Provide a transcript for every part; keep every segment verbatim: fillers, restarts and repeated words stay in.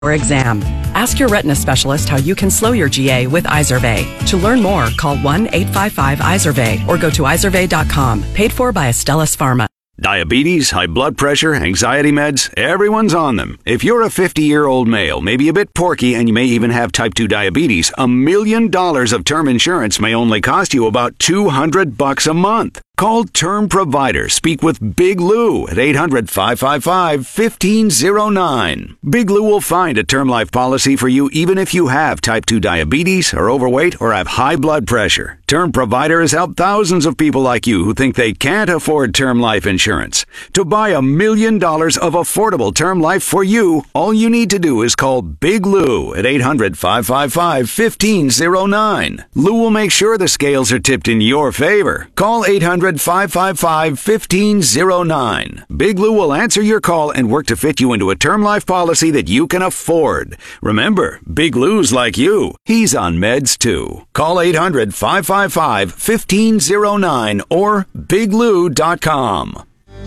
or exam. Ask your retina specialist how you can slow your G A with Izervay. To learn more, call one eight five five Izervay or go to izervay dot com. Paid for by Astellas Pharma. Diabetes, high blood pressure, anxiety meds, everyone's on them. If you're a fifty-year-old male, maybe a bit porky, and you may even have type two diabetes, a million dollars of term insurance may only cost you about two hundred bucks a month. Call Term Provider. Speak with Big Lou at eight hundred, five five five, one five zero nine. Big Lou will find a term life policy for you even if you have type two diabetes, are overweight, or have high blood pressure. Term Provider has helped thousands of people like you who think they can't afford term life insurance. To buy a million dollars of affordable term life for you, all you need to do is call Big Lou at eight hundred, five five five, one five zero nine. Lou will make sure the scales are tipped in your favor. Call eight hundred, five five five, one five zero nine. Big Lou will answer your call and work to fit you into a term life policy that you can afford. Remember, Big Lou's like you. He's on meds too. Call eight hundred, five five five, one five zero nine or big lou dot com.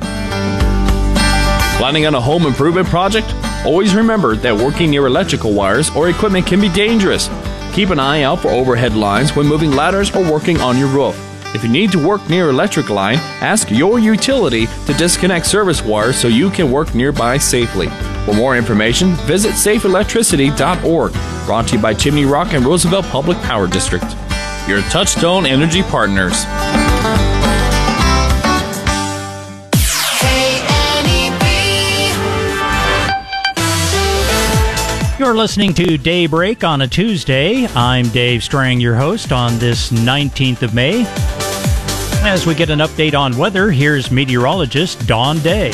Planning on a home improvement project? Always remember that working near electrical wires or equipment can be dangerous. Keep an eye out for overhead lines when moving ladders or working on your roof. If you need to work near electric line, ask your utility to disconnect service wires so you can work nearby safely. For more information, visit safe electricity dot org. Brought to you by Chimney Rock and Roosevelt Public Power District. Your Touchstone Energy Partners. You're listening to Daybreak on a Tuesday. I'm Dave Strang, your host on this nineteenth of May. As we get an update on weather, here's meteorologist Dawn Day.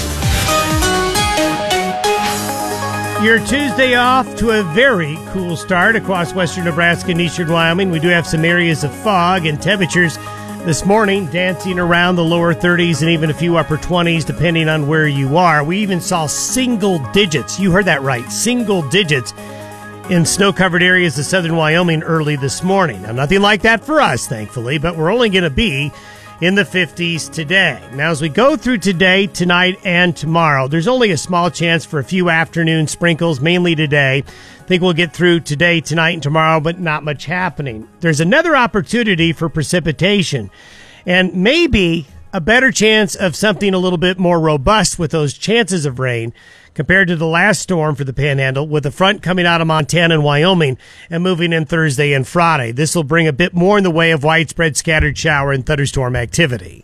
Your Tuesday off to a very cool start across western Nebraska and eastern Wyoming. We do have some areas of fog and temperatures this morning dancing around the lower thirties and even a few upper twenties depending on where you are. We even saw single digits. You heard that right. Single digits in snow-covered areas of southern Wyoming early this morning. Now, nothing like that for us, thankfully, but we're only going to be in the fifties today. Now, as we go through today, tonight, and tomorrow, there's only a small chance for a few afternoon sprinkles, mainly today. I think we'll get through today, tonight, and tomorrow, but not much happening. There's another opportunity for precipitation, and maybe a better chance of something a little bit more robust with those chances of rain compared to the last storm for the Panhandle, with the front coming out of Montana and Wyoming and moving in Thursday and Friday. This will bring a bit more in the way of widespread scattered shower and thunderstorm activity.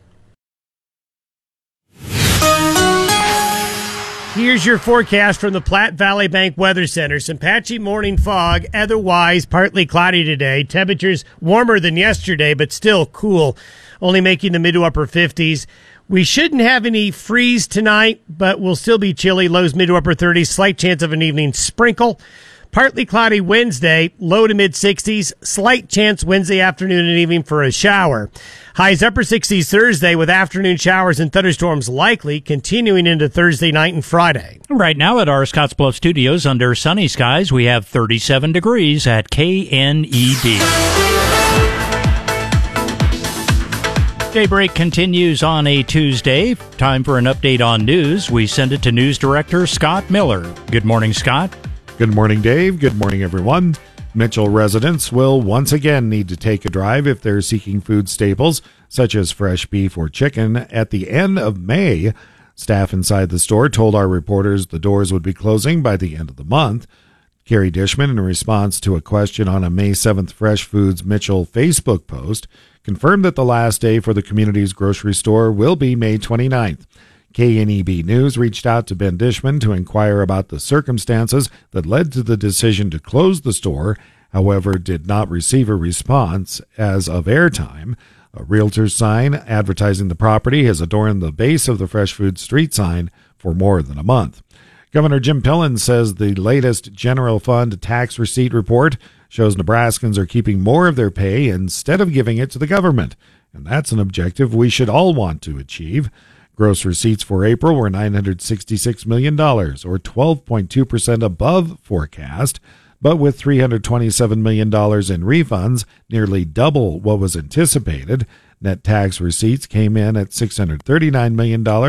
Here's your forecast from the Platte Valley Bank Weather Center. Some patchy morning fog, otherwise partly cloudy today. Temperatures warmer than yesterday, but still cool, only making the mid to upper fifties. We shouldn't have any freeze tonight, but we'll still be chilly. Lows mid to upper thirties, slight chance of an evening sprinkle. Partly cloudy Wednesday, low to mid sixties, slight chance Wednesday afternoon and evening for a shower. Highs upper sixties Thursday with afternoon showers and thunderstorms likely, continuing into Thursday night and Friday. Right now at our Scottsbluff studios under sunny skies, we have thirty-seven degrees at K N E D. Daybreak continues on a Tuesday. Time for an update on news. We send it to News Director Scott Miller. Good morning, Scott. Good morning, Dave. Good morning, everyone. Mitchell residents will once again need to take a drive if they're seeking food staples, such as fresh beef or chicken, at the end of May. Staff inside the store told our reporters the doors would be closing by the end of the month. Carrie Dishman, in response to a question on a May seventh Fresh Foods Mitchell Facebook post, confirmed that the last day for the community's grocery store will be May twenty-ninth. K N E B News reached out to Ben Dishman to inquire about the circumstances that led to the decision to close the store, however, did not receive a response as of airtime. A realtor's sign advertising the property has adorned the base of the Fresh Food Street sign for more than a month. Governor Jim Pillen says the latest general fund tax receipt report shows Nebraskans are keeping more of their pay instead of giving it to the government, and that's an objective we should all want to achieve. Gross receipts for April were nine hundred sixty-six million dollars, or twelve point two percent above forecast, but with three hundred twenty-seven million dollars in refunds, nearly double what was anticipated. Net tax receipts came in at six hundred thirty-nine million dollars,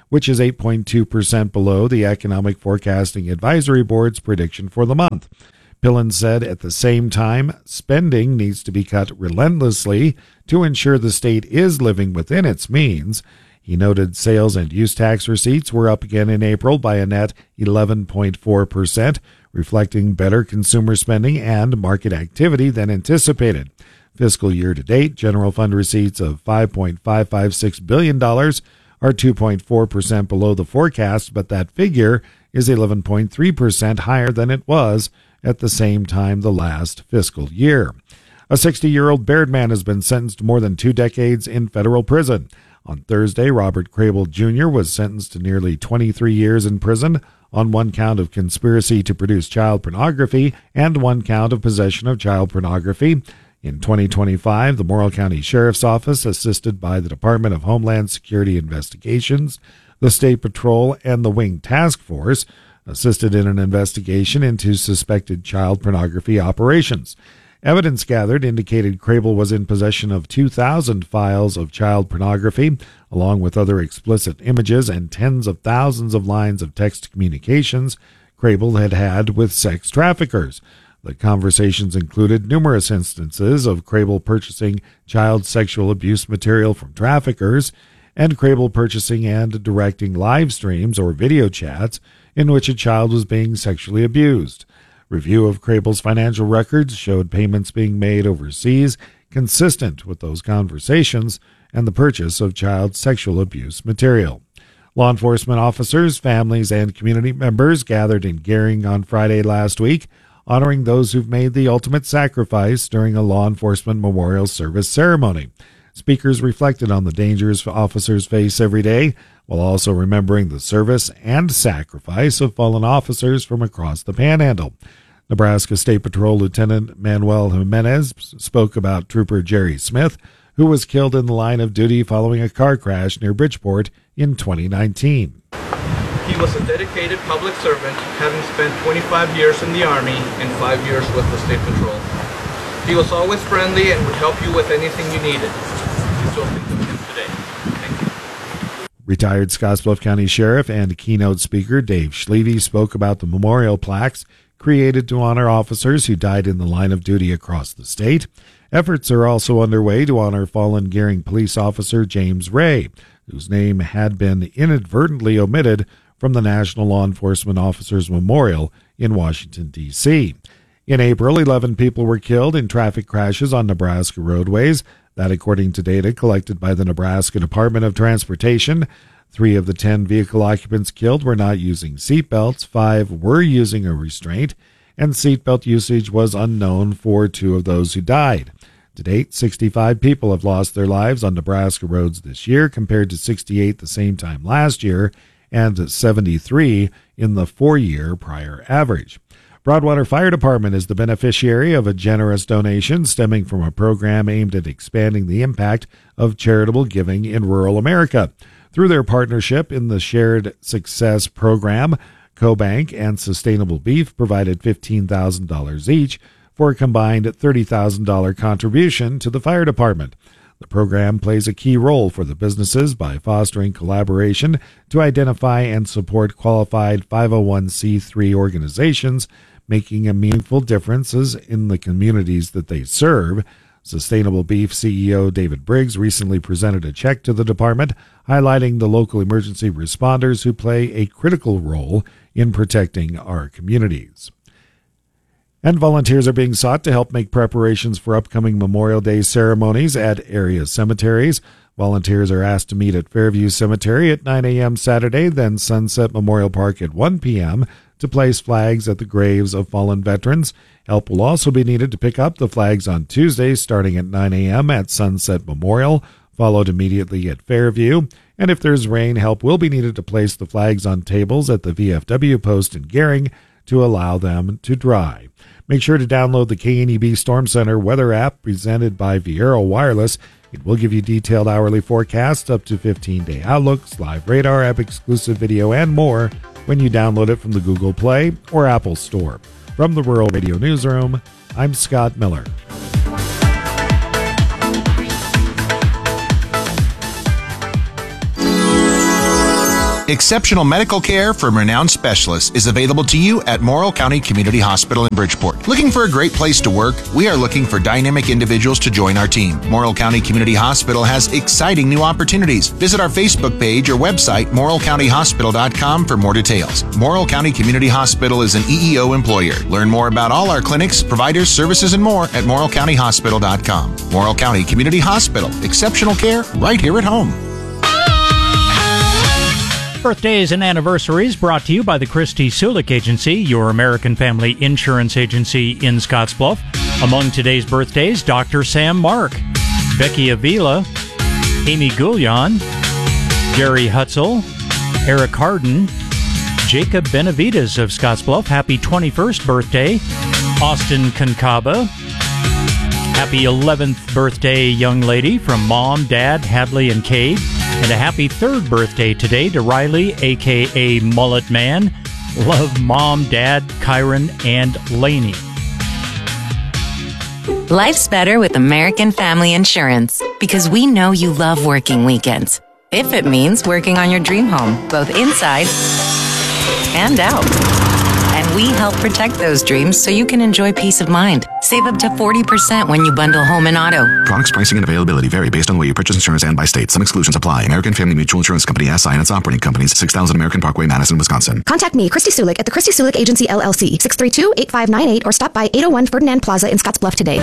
which is eight point two percent below the Economic Forecasting Advisory Board's prediction for the month. Pillen said at the same time, spending needs to be cut relentlessly to ensure the state is living within its means. He noted sales and use tax receipts were up again in April by a net eleven point four percent, reflecting better consumer spending and market activity than anticipated. Fiscal year to date, general fund receipts of five point five five six billion dollars are two point four percent below the forecast, but that figure is eleven point three percent higher than it was at the same time the last fiscal year. A sixty-year-old Baird man has been sentenced to more than two decades in federal prison. On Thursday, Robert Crable Junior was sentenced to nearly twenty-three years in prison on one count of conspiracy to produce child pornography and one count of possession of child pornography. In twenty twenty-five, the Morrill County Sheriff's Office, assisted by the Department of Homeland Security Investigations, the State Patrol, and the Wing Task Force, assisted in an investigation into suspected child pornography operations. Evidence gathered indicated Crable was in possession of two thousand files of child pornography, along with other explicit images and tens of thousands of lines of text communications Crable had had with sex traffickers. The conversations included numerous instances of Crable purchasing child sexual abuse material from traffickers, and Crable purchasing and directing live streams or video chats in which a child was being sexually abused. Review of Crable's financial records showed payments being made overseas consistent with those conversations and the purchase of child sexual abuse material. Law enforcement officers, families, and community members gathered in Gering on Friday last week, honoring those who've made the ultimate sacrifice during a law enforcement memorial service ceremony. Speakers reflected on the dangers officers face every day, while also remembering the service and sacrifice of fallen officers from across the Panhandle. Nebraska State Patrol Lieutenant Manuel Jimenez spoke about Trooper Jerry Smith, who was killed in the line of duty following a car crash near Bridgeport in twenty nineteen. He was a dedicated public servant, having spent twenty-five years in the Army and five years with the State Patrol. He was always friendly and would help you with anything you needed. You still think of him today. Thank you. Retired Scottsbluff County Sheriff and keynote speaker Dave Schleve spoke about the memorial plaques created to honor officers who died in the line of duty across the state. Efforts are also underway to honor fallen Gering police officer James Ray, whose name had been inadvertently omitted from the National Law Enforcement Officers Memorial in Washington, D C In April, eleven people were killed in traffic crashes on Nebraska roadways. That according to data collected by the Nebraska Department of Transportation. Three of the ten vehicle occupants killed were not using seatbelts, five were using a restraint, and seatbelt usage was unknown for two of those who died. To date, sixty-five people have lost their lives on Nebraska roads this year, compared to sixty-eight the same time last year, and seventy-three in the four-year prior average. Broadwater Fire Department is the beneficiary of a generous donation stemming from a program aimed at expanding the impact of charitable giving in rural America. Through their partnership in the Shared Success Program, CoBank and Sustainable Beef provided fifteen thousand dollars each for a combined thirty thousand dollars contribution to the fire department. The program plays a key role for the businesses by fostering collaboration to identify and support qualified five oh one c three organizations, making a meaningful differences in the communities that they serve. Sustainable Beef C E O David Briggs recently presented a check to the department, highlighting the local emergency responders who play a critical role in protecting our communities. And volunteers are being sought to help make preparations for upcoming Memorial Day ceremonies at area cemeteries. Volunteers are asked to meet at Fairview Cemetery at nine a.m. Saturday, then Sunset Memorial Park at one p.m. to place flags at the graves of fallen veterans. Help will also be needed to pick up the flags on Tuesday, starting at nine a.m. at Sunset Memorial, followed immediately at Fairview. And if there's rain, help will be needed to place the flags on tables at the V F W post in Gering to allow them to dry. Make sure to download the K N E B Storm Center weather app presented by Viero Wireless. It will give you detailed hourly forecasts, up to fifteen-day outlooks, live radar, app-exclusive video, and more when you download it from the Google Play or Apple Store. From the Rural Radio Newsroom, I'm Scott Miller. Exceptional medical care from renowned specialists is available to you at Morrill County Community Hospital in Bridgeport. Looking for a great place to work? We are looking for dynamic individuals to join our team. Morrill County Community Hospital has exciting new opportunities. Visit our Facebook page or website, morrill county hospital dot com, for more details. Morrill County Community Hospital is an E E O employer. Learn more about all our clinics, providers, services, and more at morrill county hospital dot com. Morrill County Community Hospital. Exceptional care right here at home. Birthdays and anniversaries brought to you by the Christy Sulik Agency, your American Family Insurance agency in Scottsbluff. Among today's birthdays, Doctor Sam Mark, Becky Avila, Amy Goulian, Gary Hutzel, Eric Harden, Jacob Benavides of Scottsbluff. Happy twenty-first birthday. Austin Concaba. Happy eleventh birthday, young lady, from Mom, Dad, Hadley, and Cade. And a happy third birthday today to Riley, a k a. Mullet Man. Love, Mom, Dad, Kyron, and Laney. Life's better with American Family Insurance because we know you love working weekends. If it means working on your dream home, both inside and out. And we help protect those dreams so you can enjoy peace of mind. Save up to forty percent when you bundle home and auto. Products, pricing, and availability vary based on the way you purchase insurance and by state. Some exclusions apply. American Family Mutual Insurance Company, S I and its operating companies, six thousand American Parkway, Madison, Wisconsin. Contact me, Christy Sulik, at the Christy Sulik Agency, L L C, six three two, eight five nine eight, or stop by eight oh one Ferdinand Plaza in Scottsbluff today.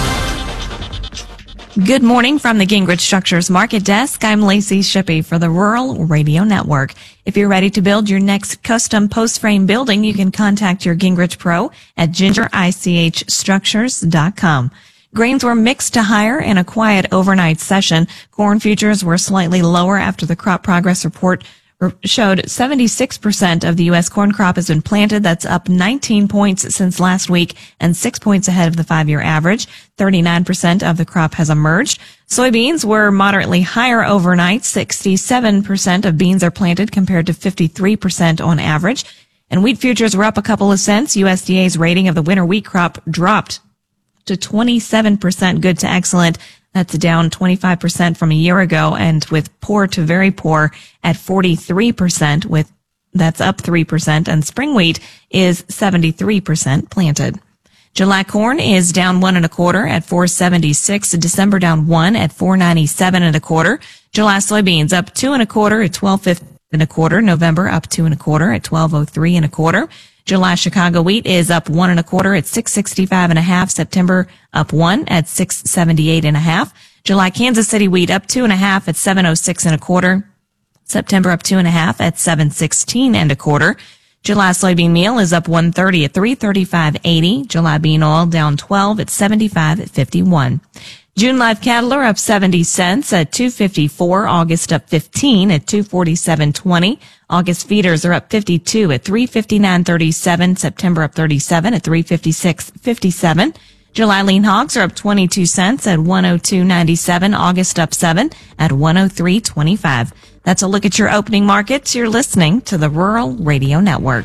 Good morning from the Gingrich Structures Market Desk. I'm Lacey Shippey for the Rural Radio Network. If you're ready to build your next custom post-frame building, you can contact your Gingrich Pro at ginger ich structures dot com. Grains were mixed to higher in a quiet overnight session. Corn futures were slightly lower after the crop progress report showed seventy-six percent of the U S corn crop has been planted. That's up nineteen points since last week and six points ahead of the five-year average. thirty-nine percent of the crop has emerged. Soybeans were moderately higher overnight. sixty-seven percent of beans are planted compared to fifty-three percent on average. And wheat futures were up a couple of cents. U S D A's rating of the winter wheat crop dropped to twenty-seven percent good to excellent. That's down twenty-five percent from a year ago, and with poor to very poor at forty-three percent, with that's up three percent, and spring wheat is seventy-three percent planted. July corn is down one and a quarter at four seventy-six. December down one at four ninety-seven and a quarter. July soybeans up two and a quarter at twelve fifty and a quarter. November up two and a quarter at twelve oh three and a quarter. July Chicago wheat is up one and a quarter at six sixty-five and a half. September up one at six seventy-eight and a half. July Kansas City wheat up two and a half at seven oh six and a quarter. September up two and a half at seven sixteen and a quarter. July soybean meal is up one thirty at three thirty-five eighty. July bean oil down twelve at seventy-five at fifty-one. June live cattle are up seventy cents at two fifty-four. August up fifteen at two forty-seven twenty. August feeders are up fifty-two at three fifty-nine thirty-seven. September up thirty-seven at three fifty-six fifty-seven. July lean hogs are up twenty-two cents at one oh two ninety-seven. August up seven at one oh three twenty-five. That's a look at your opening markets. You're listening to the Rural Radio Network.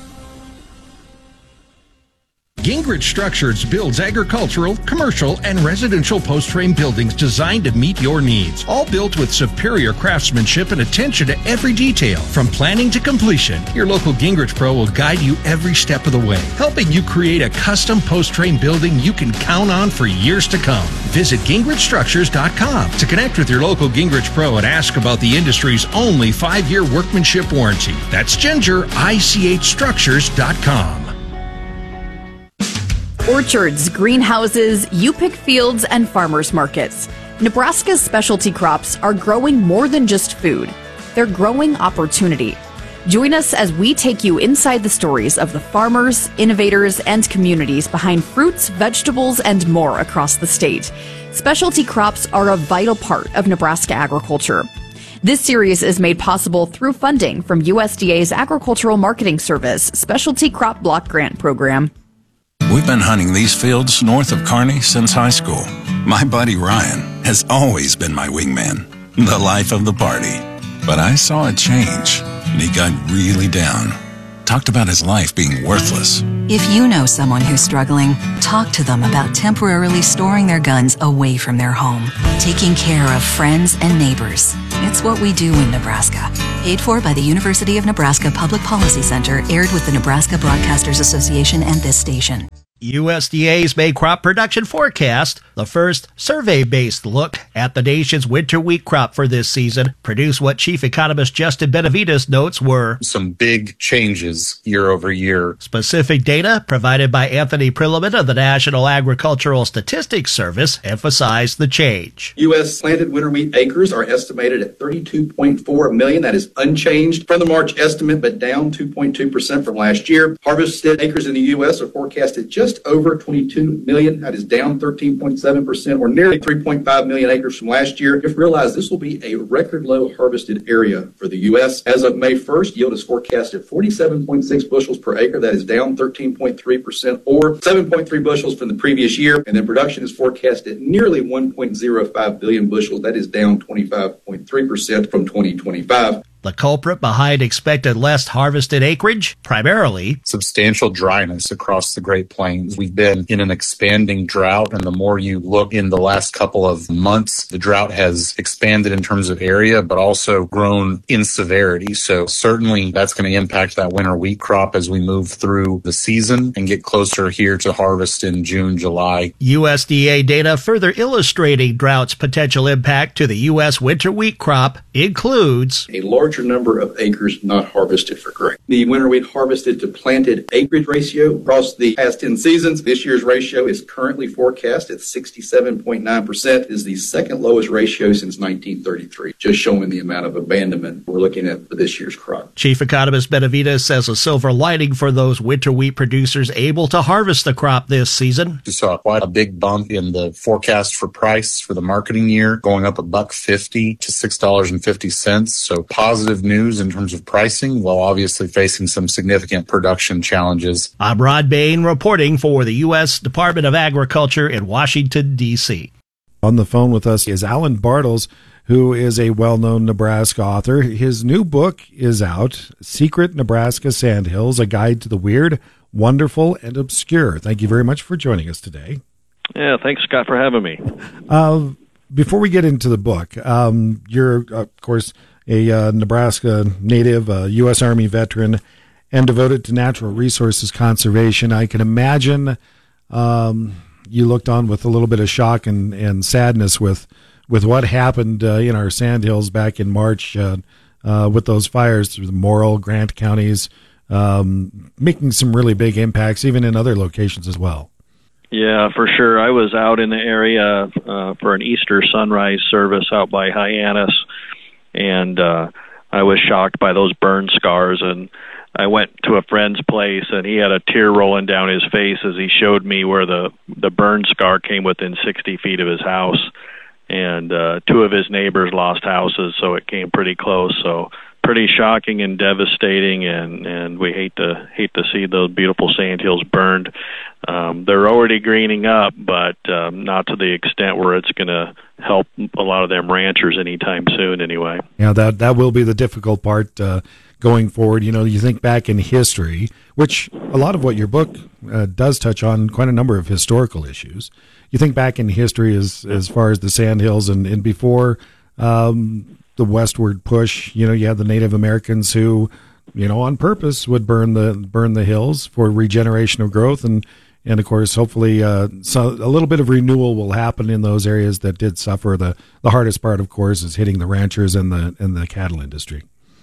Gingrich Structures builds agricultural, commercial, and residential post-frame buildings designed to meet your needs. All built with superior craftsmanship and attention to every detail. From planning to completion, your local Gingrich Pro will guide you every step of the way, helping you create a custom post-frame building you can count on for years to come. Visit gingrich structures dot com to connect with your local Gingrich Pro and ask about the industry's only five-year workmanship warranty. That's ginger ich structures dot com. Orchards, greenhouses, you-pick fields, and farmers markets. Nebraska's specialty crops are growing more than just food. They're growing opportunity. Join us as we take you inside the stories of the farmers, innovators, and communities behind fruits, vegetables, and more across the state. Specialty crops are a vital part of Nebraska agriculture. This series is made possible through funding from U S D A's Agricultural Marketing Service Specialty Crop Block Grant Program. We've been hunting these fields north of Kearney since high school. My buddy Ryan has always been my wingman, the life of the party. But I saw a change, and he got really down. talked about his life being worthless. If you know someone who's struggling, talk to them about temporarily storing their guns away from their home, taking care of friends and neighbors. It's what we do in Nebraska. Paid for by the University of Nebraska Public Policy Center, aired with the Nebraska Broadcasters Association and this station. U S D A's May crop production forecast, the first survey-based look at the nation's winter wheat crop for this season, produced what Chief Economist Justin Benavides notes were some big changes year over year. Specific data provided by Anthony Prilliman of the National Agricultural Statistics Service emphasized the change. U S planted winter wheat acres are estimated at thirty-two point four million. That is unchanged from the March estimate, but down two point two percent from last year. Harvested acres in the U S are forecasted just over twenty-two million. That is down thirteen point seven percent, or nearly three point five million acres from last year. If realized, this will be a record low harvested area for the U S. As of May first, yield is forecast at forty-seven point six bushels per acre. That is down thirteen point three percent, or seven point three bushels from the previous year. And then production is forecast at nearly one point zero five billion bushels. That is down twenty-five point three percent from twenty twenty-five. The culprit behind expected less harvested acreage? Primarily substantial dryness across the Great Plains. We've been in an expanding drought, and the more you look in the last couple of months, the drought has expanded in terms of area, but also grown in severity. So certainly that's going to impact that winter wheat crop as we move through the season and get closer here to harvest in June, July. U S D A data further illustrating drought's potential impact to the U S winter wheat crop includes a large larger number of acres not harvested for grain. The winter wheat harvested to planted acreage ratio across the past ten seasons, this year's ratio is currently forecast at sixty-seven point nine percent, is the second lowest ratio since nineteen thirty-three, just showing the amount of abandonment we're looking at for this year's crop. Chief Economist Benavides says a silver lining for those winter wheat producers able to harvest the crop this season. We saw quite a big bump in the forecast for price for the marketing year, going up a buck fifty to six dollars and fifty cents. So positive news in terms of pricing, while obviously facing some significant production challenges. I'm Rod Bain reporting for the U S Department of Agriculture in Washington, D C On the phone with us is Alan Bartels, who is a well-known Nebraska author. His new book is out, Secret Nebraska Sandhills, A Guide to the Weird, Wonderful, and Obscure. Thank you very much for joining us today. Yeah, thanks, Scott, for having me. Uh, before we get into the book, um, you're, of course, a uh, Nebraska native, a U S Army veteran, and devoted to natural resources conservation. I can imagine um, you looked on with a little bit of shock and, and sadness with with what happened uh, in our sandhills back in March uh, uh, with those fires through the Morrill, Grant counties, um, making some really big impacts, even in other locations as well. Yeah, for sure. I was out in the area uh, for an Easter sunrise service out by Hyannis, and uh, I was shocked by those burn scars. And I went to a friend's place, and he had a tear rolling down his face as he showed me where the, the burn scar came within sixty feet of his house. And uh, two of his neighbors lost houses, so it came pretty close. So pretty shocking and devastating, and, and we hate to hate to see those beautiful sandhills burned. Um, they're already greening up, but um, not to the extent where it's going to help a lot of them ranchers anytime soon anyway. Yeah, that, that will be the difficult part uh, going forward. You know, you think back in history, which a lot of what your book uh, does touch on, quite a number of historical issues. You think back in history as as far as the sandhills and, and before um, the westward push, you know, you had the Native Americans who, you know, on purpose would burn the burn the hills for regeneration of growth. And, and of course, hopefully uh, so a little bit of renewal will happen in those areas that did suffer. The, the hardest part, of course, is hitting the ranchers and the and the cattle industry.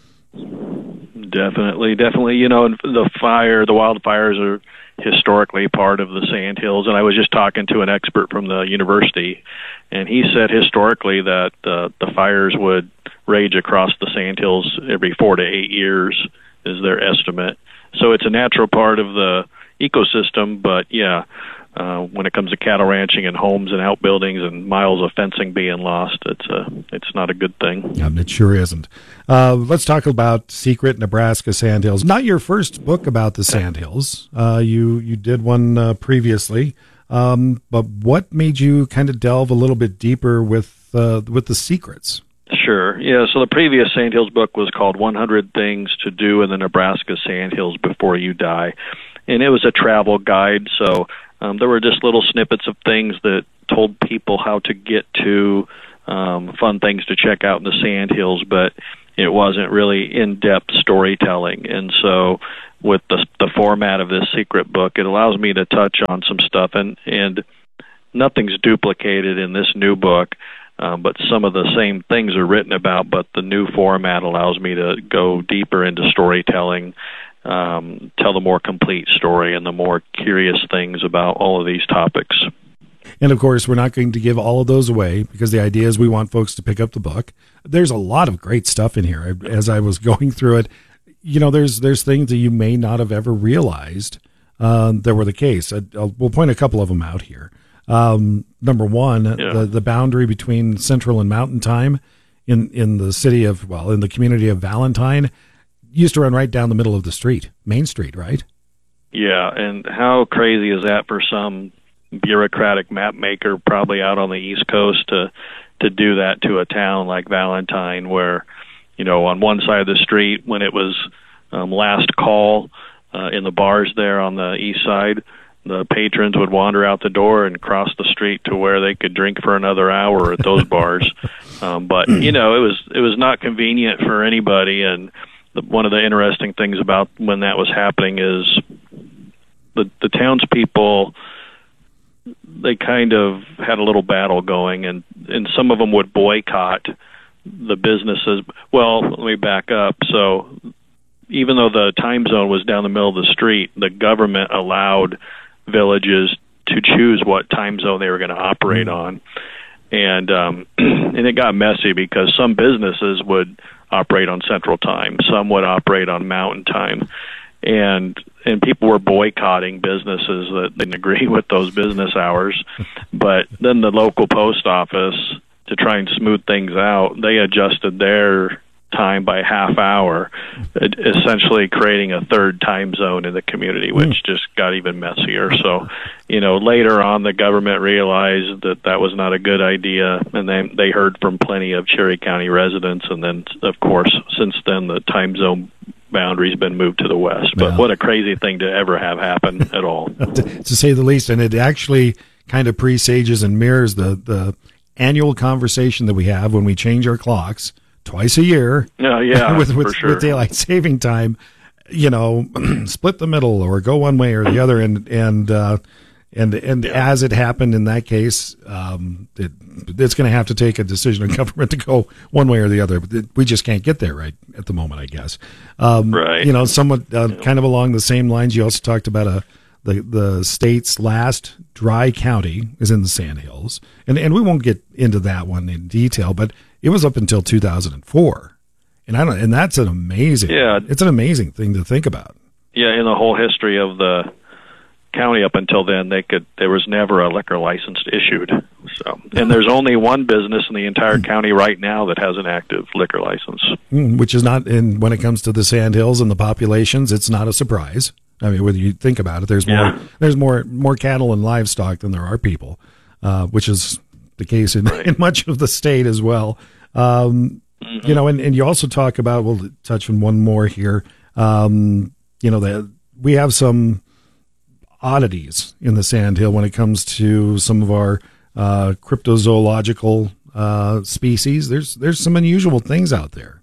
Definitely, definitely. You know, the fire, the wildfires are historically part of the sandhills, and I was just talking to an expert from the university, and he said historically that uh, the fires would rage across the sandhills every four to eight years is their estimate. So it's a natural part of the ecosystem, but yeah, uh, when it comes to cattle ranching and homes and outbuildings and miles of fencing being lost, it's a, it's not a good thing. Yeah, it sure isn't. Uh, let's talk about Secret Nebraska Sandhills. Not your first book about the Sandhills. Uh, you, you did one uh, previously, um, but what made you kind of delve a little bit deeper with uh, with the secrets? Sure. Yeah, so the previous Sandhills book was called one hundred Things to Do in the Nebraska Sandhills Before You Die. And it was a travel guide, so um, there were just little snippets of things that told people how to get to um, fun things to check out in the Sandhills, but it wasn't really in-depth storytelling. And so with the, the format of this secret book, it allows me to touch on some stuff, and, and nothing's duplicated in this new book. Um, but some of the same things are written about, but the new format allows me to go deeper into storytelling, um, tell the more complete story and the more curious things about all of these topics. And of course, we're not going to give all of those away because the idea is we want folks to pick up the book. There's a lot of great stuff in here. As I was going through it, you know, there's there's things that you may not have ever realized um, that were the case. I, I'll, we'll point a couple of them out here. Um, number one, yeah. the, the boundary between Central and Mountain Time in, in the city of, well, in the community of Valentine used to run right down the middle of the street, Main Street, right? Yeah, and how crazy is that for some bureaucratic map maker probably out on the East Coast to to do that to a town like Valentine, where, you know, on one side of the street when it was um, last call uh, in the bars there on the east side, the patrons would wander out the door and cross the street to where they could drink for another hour at those bars. Um, but, you know, it was it was not convenient for anybody. And the, one of the interesting things about when that was happening is the, the townspeople, they kind of had a little battle going, and, and some of them would boycott the businesses. Well, let me back up. So even though the time zone was down the middle of the street, the government allowed villages to choose what time zone they were going to operate on. And um, and it got messy because some businesses would operate on Central Time, some would operate on Mountain Time. And and people were boycotting businesses that didn't agree with those business hours. But then the local post office, to try and smooth things out, they adjusted their time by half hour, essentially creating a third time zone in the community, which just got even messier. So, you know, later on, the government realized that that was not a good idea, and then they heard from plenty of Cherry County residents. And then, of course, since then, the time zone boundary's been moved to the west. But yeah. What a crazy thing to ever have happen at all. to, to say the least. And it actually kind of presages and mirrors the, the annual conversation that we have when we change our clocks twice a year. Yeah, yeah, with with, for sure. with daylight saving time, you know, split the middle or go one way or the other, and and uh, and and yeah. as it happened in that case, um, it, it's going to have to take a decision of government to go one way or the other. But we just can't get there right at the moment, I guess. Um, right. You know, somewhat uh, yeah. kind of along the same lines. You also talked about a. The, the state's last dry county is in the Sandhills, and and we won't get into that one in detail, but it was up until two thousand four, and I don't, and that's an amazing, yeah, it's an amazing thing to think about. Yeah, in the whole history of the county up until then, they could there was never a liquor license issued. So, and there's only one business in the entire county right now that has an active liquor license, which is not. And when it comes to the Sandhills and the populations, it's not a surprise. I mean, whether you think about it, there's more yeah. there's more more cattle and livestock than there are people, uh, which is the case in, right. in much of the state as well. Um, mm-hmm. You know, and, and you also talk about, we'll touch on one more here. Um, you know, that we have some oddities in the Sandhill when it comes to some of our uh, cryptozoological uh, species. There's there's some unusual things out there.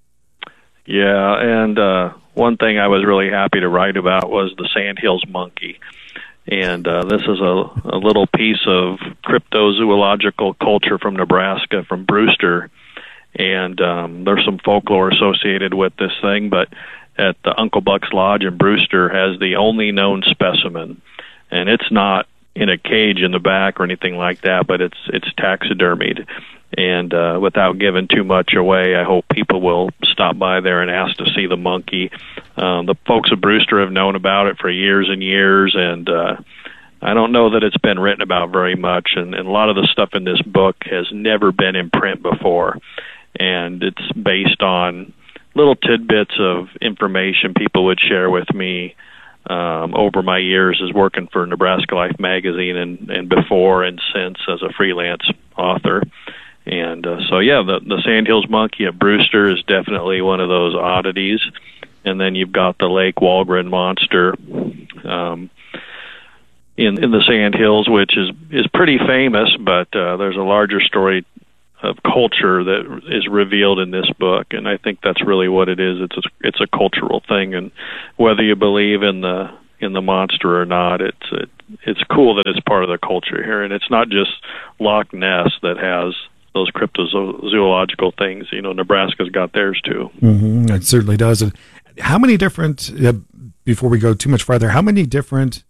Yeah, and uh, one thing I was really happy to write about was the Sandhills monkey. And uh, this is a, a little piece of cryptozoological culture from Nebraska, from Brewster. And um, there's some folklore associated with this thing, but at the Uncle Buck's Lodge in Brewster has the only known specimen. And it's not in a cage in the back or anything like that, but it's it's taxidermied. And uh, without giving too much away, I hope people will stop by there and ask to see the monkey. Um, the folks at Brewster have known about it for years and years, and uh, I don't know that it's been written about very much. And, and a lot of the stuff in this book has never been in print before, and it's based on little tidbits of information people would share with me um, over my years as working for Nebraska Life magazine and, and before and since as a freelance author. And uh, so, yeah, the, the Sandhills monkey at Brewster is definitely one of those oddities. And then you've got the Lake Walgren monster um, in in the Sandhills, which is, is pretty famous, but uh, there's a larger story of culture that is revealed in this book, and I think that's really what it is. It's a, it's a cultural thing, and whether you believe in the in the monster or not, it's it, it's cool that it's part of the culture here, and it's not just Loch Ness that has those cryptozoological things. You know, Nebraska's got theirs too. Mm-hmm, it certainly does. And how many different? Uh, before we go too much farther, how many different?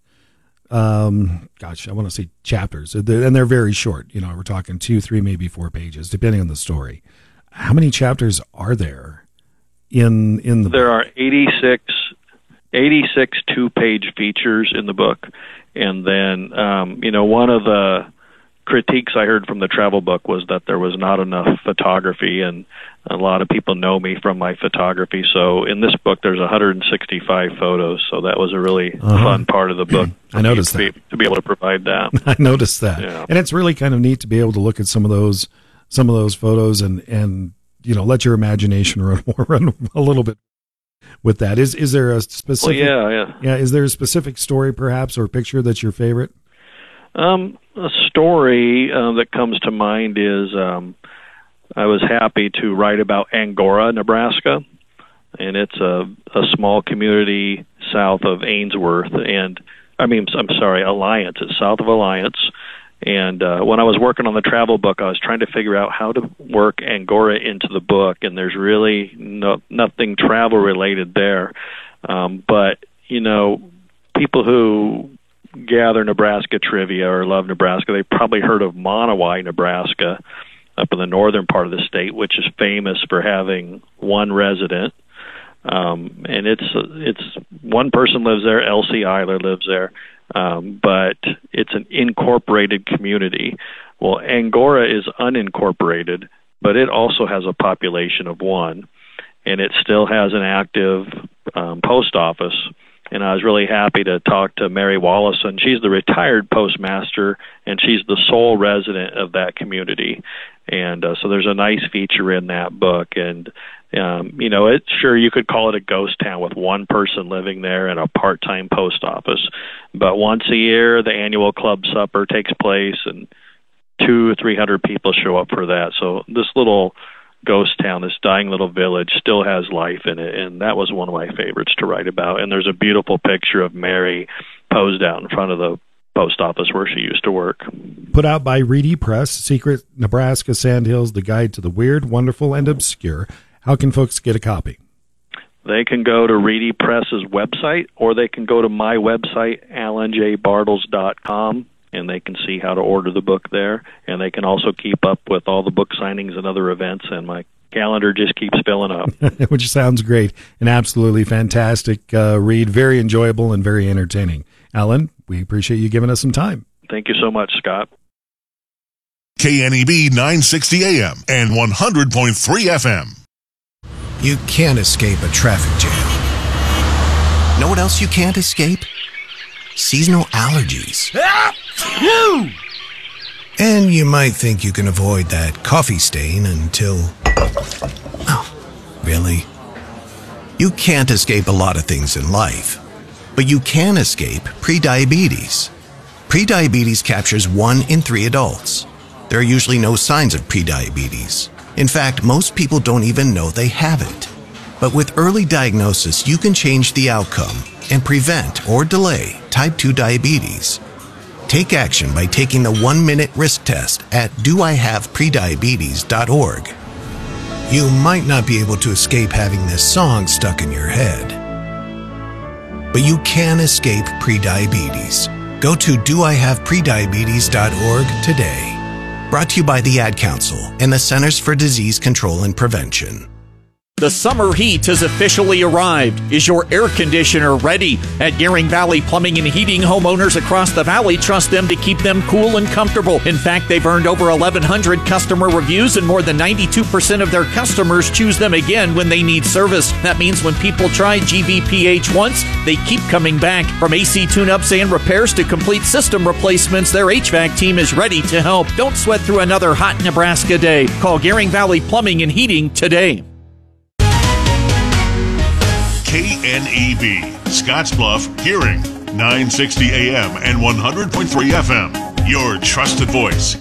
Um, gosh, I want to say chapters, and they're very short. You know, we're talking two, three, maybe four pages, depending on the story. How many chapters are there in in the? There are eighty-six, eighty-six two-page features in the book, and then um, you know, one of the critiques I heard from the travel book was that there was not enough photography, and a lot of people know me from my photography. So in this book, there's one hundred sixty-five photos. So that was a really uh-huh. fun part of the book. I noticed to that. Be, to be able to provide that. I noticed that. Yeah. And it's really kind of neat to be able to look at some of those, some of those photos and, and, you know, let your imagination run, run a little bit with that. Is, is there a specific, well, yeah, yeah. Yeah. Is there a specific story perhaps or picture that's your favorite? Um, a story uh, that comes to mind is um, I was happy to write about Angora, Nebraska, and it's a, a small community south of Ainsworth, and I mean, I'm sorry, Alliance. It's south of Alliance, and uh, when I was working on the travel book, I was trying to figure out how to work Angora into the book, and there's really no, nothing travel related there, um, but you know, people who gather Nebraska trivia or love Nebraska, they probably heard of Monowai, Nebraska, up in the northern part of the state, which is famous for having one resident. Um, and it's it's one person lives there, Elsie Eiler lives there, um, but it's an incorporated community. Well, Angora is unincorporated, but it also has a population of one, and it still has an active um, post office. And I was really happy to talk to Mary Wallison. She's the retired postmaster, and she's the sole resident of that community. And uh, so there's a nice feature in that book. And, um, you know, it sure, you could call it a ghost town with one person living there and a part-time post office. But once a year, the annual club supper takes place, and two or three hundred people show up for that. So this little ghost town, this dying little village, still has life in it, and that was one of my favorites to write about. And there's a beautiful picture of Mary posed out in front of the post office where she used to work. Put out by Reedy Press, Secret Nebraska Sandhills, The Guide to the Weird, Wonderful, and Obscure. How can folks get a copy? They can go to Reedy Press's website, or they can go to my website, alan j bartles dot com, and they can see how to order the book there. And they can also keep up with all the book signings and other events, and my calendar just keeps filling up. Which sounds great. An absolutely fantastic uh, read, very enjoyable and very entertaining. Alan, we appreciate you giving us some time. Thank you so much, Scott. K N E B nine sixty A M and one hundred point three F M. You can't escape a traffic jam. Know what else you can't escape? Seasonal allergies. And you might think you can avoid that coffee stain until... Oh, really? You can't escape a lot of things in life, but you can escape prediabetes. Prediabetes captures one in three adults. There are usually no signs of prediabetes. In fact, most people don't even know they have it. But with early diagnosis, you can change the outcome and prevent or delay type two diabetes. Take action by taking the one-minute risk test at do I have prediabetes dot org. You might not be able to escape having this song stuck in your head, but you can escape prediabetes. Go to do I have prediabetes dot org today. Brought to you by the Ad Council and the Centers for Disease Control and Prevention. The summer heat has officially arrived. Is your air conditioner ready? At Gearing Valley Plumbing and Heating, homeowners across the valley trust them to keep them cool and comfortable. In fact, they've earned over eleven hundred customer reviews, and more than ninety-two percent of their customers choose them again when they need service. That means when people try G V P H once, they keep coming back. From A C tune-ups and repairs to complete system replacements, their H V A C team is ready to help. Don't sweat through another hot Nebraska day. Call Gearing Valley Plumbing and Heating today. K N E B, Scottsbluff, Gearing, nine sixty A M and one hundred point three F M. Your trusted voice.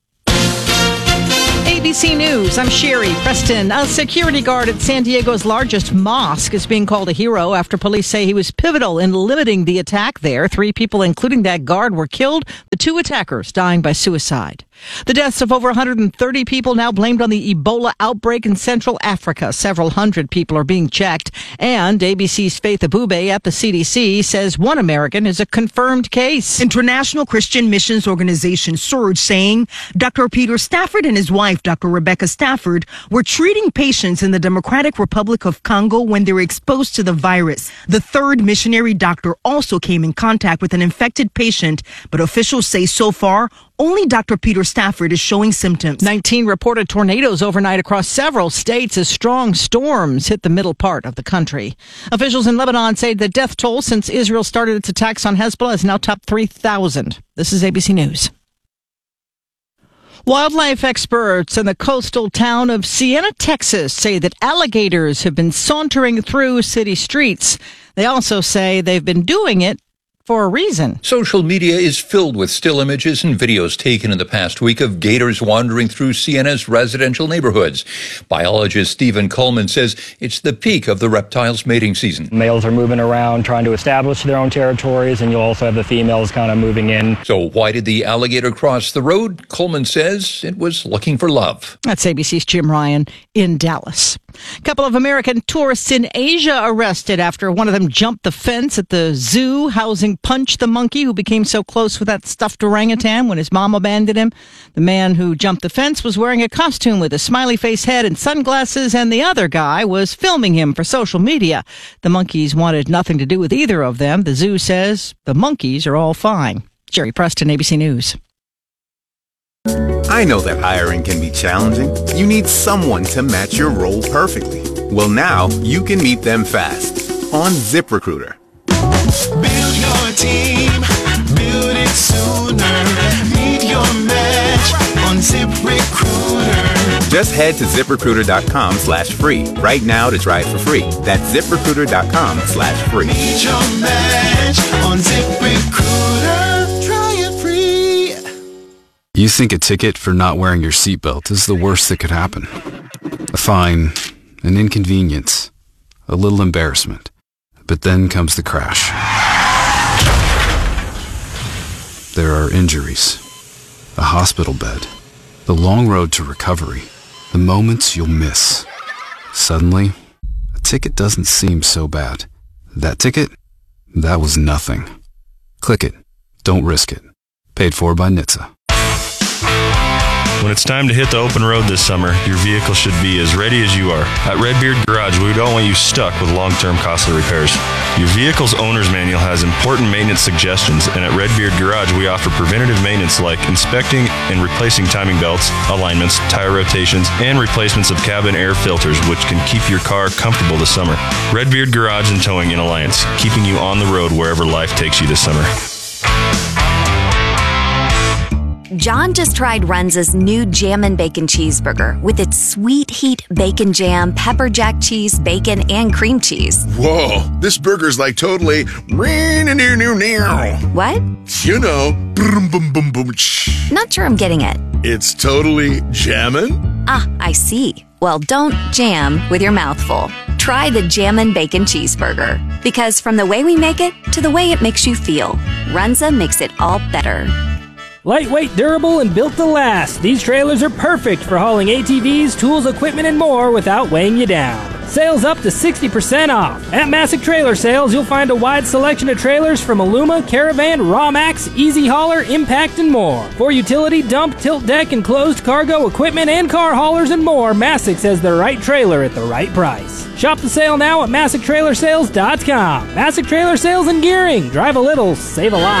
A B C News, I'm Sherry Preston. A security guard at San Diego's largest mosque is being called a hero after police say he was pivotal in limiting the attack there. Three people, including that guard, were killed, the two attackers dying by suicide. The deaths of over one hundred thirty people now blamed on the Ebola outbreak in Central Africa. Several hundred people are being checked. And A B C's Faith Abube at the C D C says one American is a confirmed case. International Christian Missions Organization Surge saying Doctor Peter Stafford and his wife, Doctor Rebecca Stafford, were treating patients in the Democratic Republic of Congo when they were exposed to the virus. The third missionary doctor also came in contact with an infected patient, but officials say so far, only Doctor Peter Stafford is showing symptoms. nineteen reported tornadoes overnight across several states as strong storms hit the middle part of the country. Officials in Lebanon say the death toll since Israel started its attacks on Hezbollah is now topped three thousand. This is A B C News. Wildlife experts in the coastal town of Sienna, Texas, say that alligators have been sauntering through city streets. They also say they've been doing it for a reason. Social media is filled with still images and videos taken in the past week of gators wandering through Sienna's residential neighborhoods. Biologist Stephen Coleman says it's the peak of the reptile's mating season. Males are moving around trying to establish their own territories, and you also have the females kind of moving in. So why did the alligator cross the road? Coleman says it was looking for love. That's A B C's Jim Ryan in Dallas. A couple of American tourists in Asia arrested after one of them jumped the fence at the zoo housing Punch the monkey, who became so close with that stuffed orangutan when his mom abandoned him. The man who jumped the fence was wearing a costume with a smiley face head and sunglasses, and the other guy was filming him for social media. The monkeys wanted nothing to do with either of them. The zoo says the monkeys are all fine. Jerry Preston, A B C News. I know that hiring can be challenging. You need someone to match your role perfectly. Well, now you can meet them fast on ZipRecruiter. Build your team, build it sooner. Meet your match on ZipRecruiter. Just head to ZipRecruiter.com slash free right now to try it for free. That's ZipRecruiter.com slash free. Meet your match on ZipRecruiter. Try it free. You think a ticket for not wearing your seatbelt is the worst that could happen. A fine, an inconvenience, a little embarrassment. But then comes the crash. There are injuries, a hospital bed, the long road to recovery, the moments you'll miss. Suddenly, a ticket doesn't seem so bad. That ticket? That was nothing. Click it. Don't risk it. Paid for by N H T S A. When it's time to hit the open road this summer, your vehicle should be as ready as you are. At Redbeard Garage, we don't want you stuck with long-term costly repairs. Your vehicle's owner's manual has important maintenance suggestions, and at Redbeard Garage, we offer preventative maintenance like inspecting and replacing timing belts, alignments, tire rotations, and replacements of cabin air filters, which can keep your car comfortable this summer. Redbeard Garage and Towing in Alliance, keeping you on the road wherever life takes you this summer. John just tried Runza's new Jammin' Bacon Cheeseburger with its sweet heat bacon jam, pepper jack cheese, bacon, and cream cheese. Whoa, this burger's like totally... What? You know, boom, boom, boom, boom. Not sure I'm getting it. It's totally jammin'? Ah, I see. Well, don't jam with your mouth full. Try the Jammin' Bacon Cheeseburger. Because from the way we make it to the way it makes you feel, Runza makes it all better. Lightweight, durable, and built to last. These trailers are perfect for hauling A T Vs, tools, equipment, and more without weighing you down. Sales up to sixty percent off. At Massick Trailer Sales, you'll find a wide selection of trailers from Aluma, Caravan, Rawmax, Easy Hauler, Impact, and more. For utility, dump, tilt deck, enclosed cargo, equipment, and car haulers and more, Massick's has the right trailer at the right price. Shop the sale now at Massick Trailer Sales dot com. Massick Trailer Sales and Gearing. Drive a little, save a lot.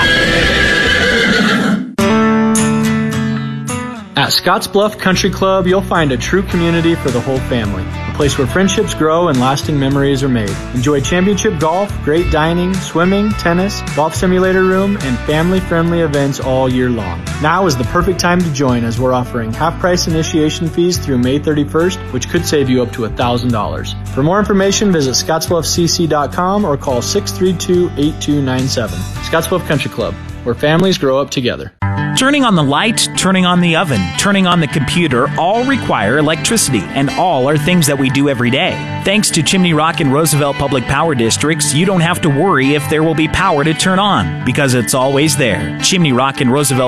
At Scottsbluff Country Club, you'll find a true community for the whole family. A place where friendships grow and lasting memories are made. Enjoy championship golf, great dining, swimming, tennis, golf simulator room, and family-friendly events all year long. Now is the perfect time to join as we're offering half-price initiation fees through May thirty-first, which could save you up to one thousand dollars. For more information, visit scottsbluff c c dot com or call six three two, eight two nine seven. Scottsbluff Country Club, where families grow up together. Turning on the light, turning on the oven, turning on the computer all require electricity, and all are things that we do every day. Thanks to Chimney Rock and Roosevelt Public Power Districts, you don't have to worry if there will be power to turn on, because it's always there. Chimney Rock and Roosevelt